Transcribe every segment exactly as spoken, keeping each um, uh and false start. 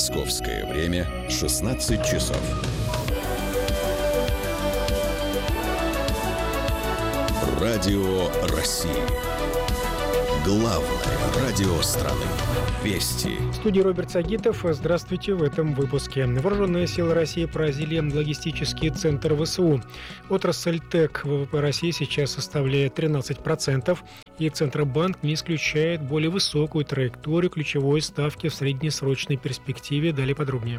Московское время шестнадцать часов. Радио России. Главное радио страны. Вести. В студии Роберт Сагитов. Здравствуйте в этом выпуске. Вооруженные силы России поразили логистический центр ВСУ. Отрасль ТЭК ВВП России сейчас составляет тринадцать процентов. И Центробанк не исключает более высокую траекторию ключевой ставки в среднесрочной перспективе. Далее подробнее.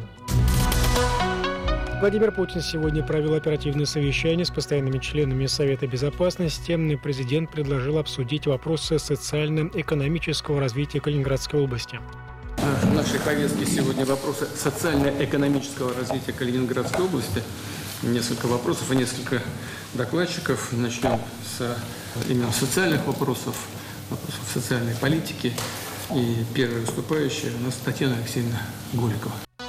Владимир Путин сегодня провел оперативное совещание с постоянными членами Совета Безопасности. Президент предложил обсудить вопросы социально-экономического развития Калининградской области. В нашей повестке сегодня вопросы социально-экономического развития Калининградской области. Несколько вопросов и несколько докладчиков. Начнем с именно социальных вопросов, вопросов социальной политики. И первая выступающая у нас Татьяна Алексеевна Голикова.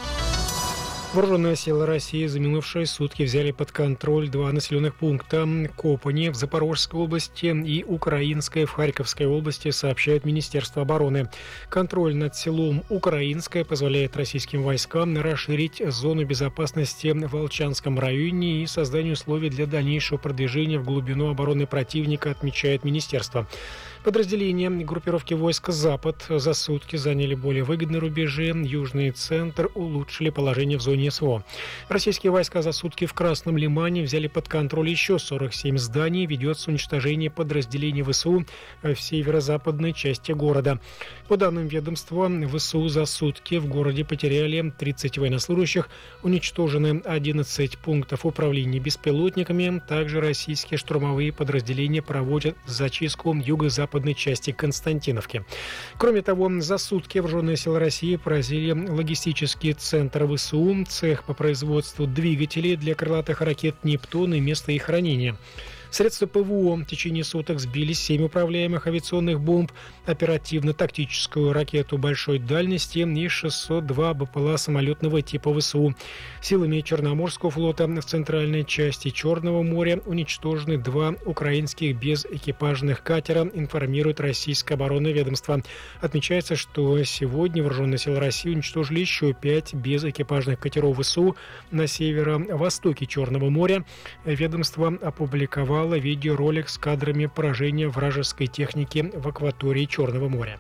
Вооруженные силы России за минувшие сутки взяли под контроль два населенных пункта – Копани в Запорожской области и Украинское в Харьковской области, сообщает Министерство обороны. Контроль над селом Украинское позволяет российским войскам расширить зону безопасности в Волчанском районе и создание условий для дальнейшего продвижения в глубину обороны противника, отмечает Министерство. Подразделения группировки войск «Запад» за сутки заняли более выгодные рубежи. Южный центр улучшили положение в зоне СВО. Российские войска за сутки в Красном Лимане взяли под контроль еще сорок семь зданий. Ведется уничтожение подразделений ВСУ в северо-западной части города. По данным ведомства, ВСУ за сутки в городе потеряли тридцать военнослужащих, уничтожены одиннадцать пунктов управления беспилотниками. Также российские штурмовые подразделения проводят зачистку юго-западной части Константиновки. Кроме того, за сутки вооруженные силы России поразили логистический центр ВСУ, цех по производству двигателей для крылатых ракет «Нептун» и место их хранения. Средства ПВО в течение суток сбили семь управляемых авиационных бомб, оперативно-тактическую ракету большой дальности и шестьсот два БПЛА самолетного типа ВСУ. Силами Черноморского флота в центральной части Черного моря уничтожены два украинских безэкипажных катера, информирует российское оборонное ведомство. Отмечается, что сегодня вооруженные силы России уничтожили еще пять безэкипажных катеров ВСУ на северо-востоке Черного моря. Ведомство опубликовало видеоролик с кадрами поражения вражеской техники в акватории Черного моря.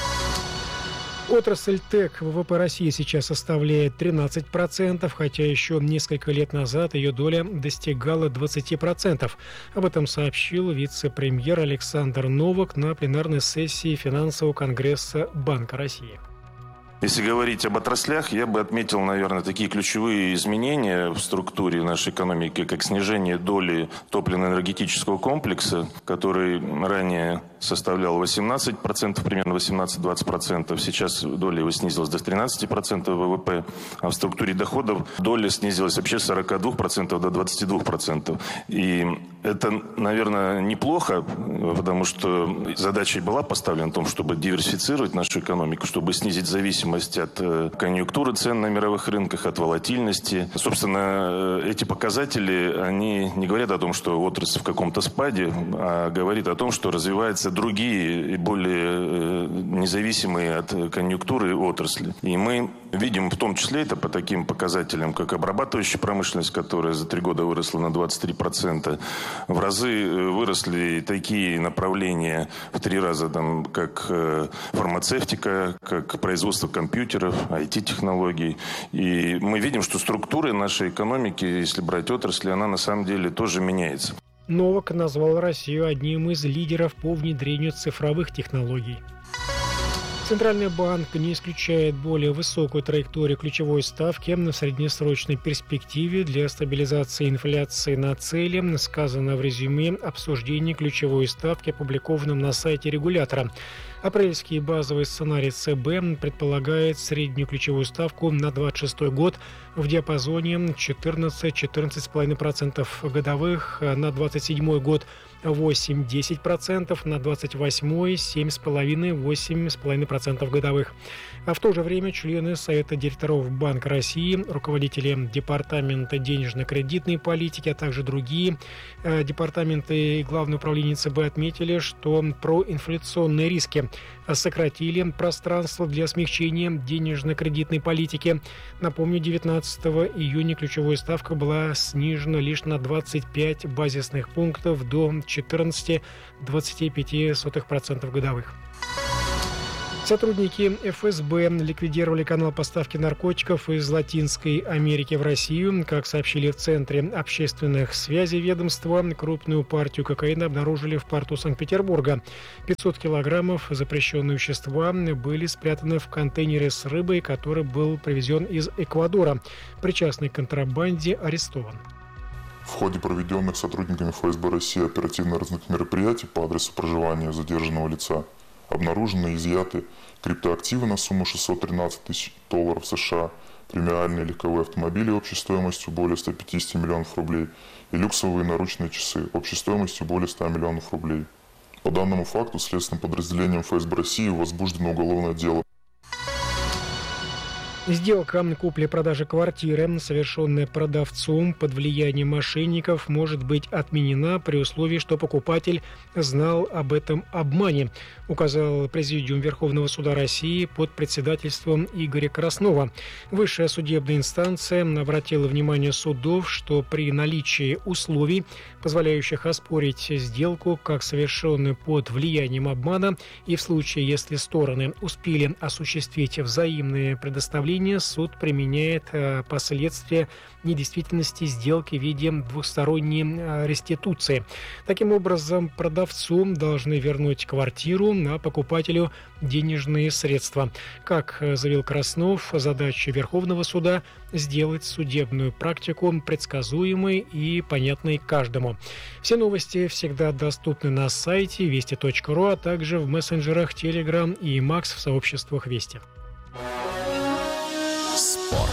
Отрасль ТЭК ВВП России сейчас составляет тринадцать процентов, хотя еще несколько лет назад ее доля достигала двадцать процентов. Об этом сообщил вице-премьер Александр Новак на пленарной сессии финансового конгресса Банка России. Если говорить об отраслях, я бы отметил, наверное, такие ключевые изменения в структуре нашей экономики, как снижение доли топливно-энергетического комплекса, который ранее составлял восемнадцать процентов, примерно восемнадцать-двадцать процентов. Сейчас доля его снизилась до тринадцати процентов ВВП, а в структуре доходов доля снизилась вообще с сорока двух процентов до двадцати двух процентов. И это, наверное, неплохо, потому что задача была поставлена в том, чтобы диверсифицировать нашу экономику, чтобы снизить зависимость от конъюнктуры цен на мировых рынках, от волатильности. Собственно, эти показатели, они не говорят о том, что отрасль в каком-то спаде, а говорят о том, что развиваются другие, более независимые от конъюнктуры отрасли. И мы видим в том числе это по таким показателям, как обрабатывающая промышленность, которая за три года выросла на двадцать три процента. В разы выросли такие направления в три раза, там, как фармацевтика, как производство компьютеров, ай ти-технологий. И мы видим, что структура нашей экономики, если брать отрасли, она на самом деле тоже меняется. Новак назвал Россию одним из лидеров по внедрению цифровых технологий. Центральный банк не исключает более высокую траекторию ключевой ставки в среднесрочной перспективе для стабилизации инфляции на цели, сказано в резюме обсуждения ключевой ставки, опубликованном на сайте регулятора. Апрельский базовый сценарий ЦБ предполагает среднюю ключевую ставку на двадцать шестой год в диапазоне четырнадцать - четырнадцать целых пять десятых процента годовых, на двадцать седьмой год восемь-десять процентов, на двадцать восьмой семь целых пять десятых - восемь целых пять десятых процента годовых. А в то же время члены Совета директоров Банка России, руководители Департамента денежно-кредитной политики, а также другие э, департаменты и Главное управление ЦБ отметили, что проинфляционные риски сократили пространство для смягчения денежно-кредитной политики. Напомню, девятнадцатого июня ключевая ставка была снижена лишь на двадцать пять базисных пунктов до четырнадцать целых двадцать пять сотых процента годовых. Сотрудники эф эс бэ ликвидировали канал поставки наркотиков из Латинской Америки в Россию. Как сообщили в Центре общественных связей ведомства, крупную партию кокаина обнаружили в порту Санкт-Петербурга. пятьсот килограммов запрещенного вещества были спрятаны в контейнере с рыбой, который был привезен из Эквадора. Причастный к контрабанде арестован. В ходе проведенных сотрудниками эф эс бэ России оперативно-розыскных мероприятий по адресу проживания задержанного лица обнаружены и изъяты криптоактивы на сумму шестьсот тринадцать тысяч долларов США, премиальные легковые автомобили общей стоимостью более ста пятидесяти миллионов рублей и люксовые наручные часы общей стоимостью более ста миллионов рублей. По данному факту следственным подразделением эф эс бэ России возбуждено уголовное дело. Сделка купли-продажи квартиры, совершенная продавцом под влиянием мошенников, может быть отменена при условии, что покупатель знал об этом обмане, указал Президиум Верховного суда России под председательством Игоря Краснова. Высшая судебная инстанция обратила внимание судов, что при наличии условий, позволяющих оспорить сделку как совершенную под влиянием обмана, и в случае, если стороны успели осуществить взаимные предоставления, суд применяет последствия недействительности сделки в виде двухсторонней реституции. Таким образом, продавцу должны вернуть квартиру, а покупателю денежные средства. Как заявил Краснов, задача Верховного суда – сделать судебную практику предсказуемой и понятной каждому. Все новости всегда доступны на сайте вести точка ру, а также в мессенджерах Telegram и Макс в сообществах Вести. Спорт.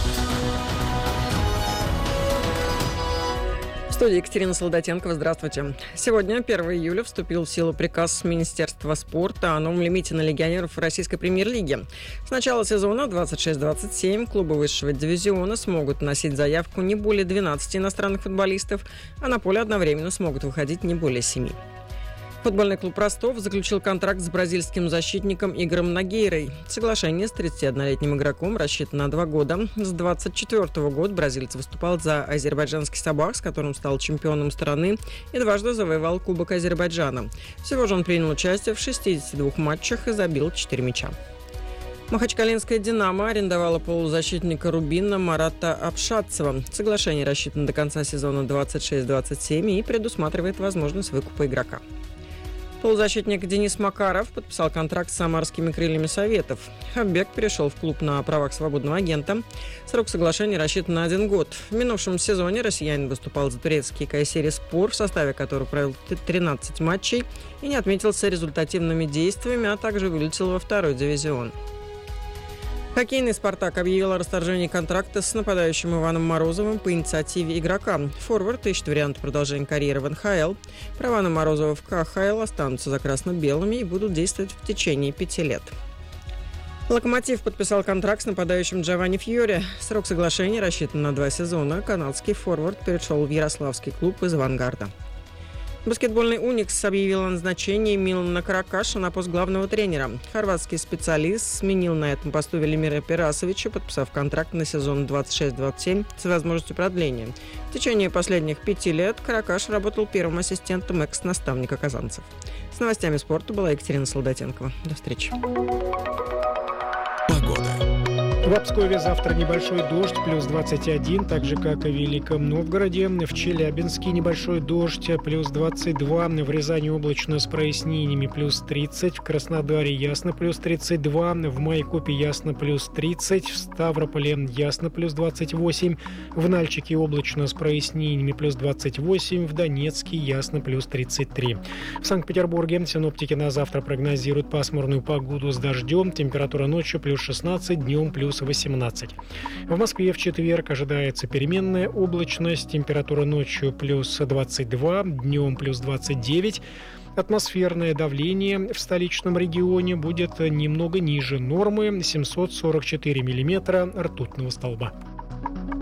В студии Екатерина Солдатенкова. Здравствуйте. Сегодня, первого июля, вступил в силу приказ Министерства спорта о новом лимите на легионеров Российской премьер-лиги. С начала сезона двадцать шесть двадцать семь клубы высшего дивизиона смогут вносить заявку не более двенадцати иностранных футболистов, а на поле одновременно смогут выходить не более семи. Футбольный клуб «Ростов» заключил контракт с бразильским защитником Игорем Нагейрой. Соглашение с тридцатиоднолетним игроком рассчитано на два года. С двадцать четвёртого года бразилец выступал за азербайджанский «Сабах», с которым стал чемпионом страны и дважды завоевал Кубок Азербайджана. Всего же он принял участие в шестидесяти двух матчах и забил четыре мяча. Махачкалинская «Динамо» арендовала полузащитника «Рубина» Марата Апшатцева. Соглашение рассчитано до конца сезона двадцать шесть двадцать семь и предусматривает возможность выкупа игрока. Полузащитник Денис Макаров подписал контракт с самарскими «Крыльями Советов». Хаббек перешел в клуб на правах свободного агента. Срок соглашения рассчитан на один год. В минувшем сезоне россиянин выступал за турецкий Кайсериспор, в составе которого провел тринадцать матчей и не отметился результативными действиями, а также вылетел во второй дивизион. Хоккейный «Спартак» объявил о расторжении контракта с нападающим Иваном Морозовым по инициативе игрока. Форвард ищет вариант продолжения карьеры в эн ха эл. Права на Морозова в ка ха эл останутся за красно-белыми и будут действовать в течение пяти лет. «Локомотив» подписал контракт с нападающим Джованни Фьори. Срок соглашения рассчитан на два сезона. Канадский форвард перешел в ярославский клуб из «Авангарда». Баскетбольный «Уникс» объявил о назначении Милана Каракаша на пост главного тренера. Хорватский специалист сменил на этом посту Велимира Перасовича, подписав контракт на сезон двадцать шесть двадцать семь с возможностью продления. В течение последних пяти лет Каракаш работал первым ассистентом экс-наставника казанцев. С новостями спорта была Екатерина Солдатенкова. До встречи. Погода. В Пскове завтра небольшой дождь, плюс двадцать один, так же, как и в Великом Новгороде. В Челябинске небольшой дождь, плюс двадцать два. В Рязани облачно с прояснениями, плюс тридцать. В Краснодаре ясно, плюс тридцать два. В Майкопе ясно, плюс тридцать. В Ставрополе ясно, плюс двадцать восемь. В Нальчике облачно с прояснениями, плюс двадцать восемь. В Донецке ясно, плюс тридцать три. В Санкт-Петербурге синоптики на завтра прогнозируют пасмурную погоду с дождем. Температура ночью плюс шестнадцать, днем плюс плюс восемнадцать. В Москве в четверг ожидается переменная облачность, температура ночью плюс двадцать два, днем плюс двадцать девять. Атмосферное давление в столичном регионе будет немного ниже нормы — семьсот сорок четыре миллиметра ртутного столба.